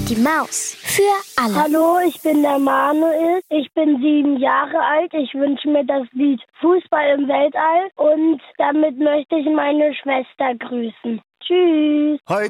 Die Maus. Für alle. Hallo, ich bin der Manuel. Ich bin 7 Jahre alt. Ich wünsche mir das Lied Fußball im Weltall und damit möchte ich meine Schwester grüßen. Tschüss.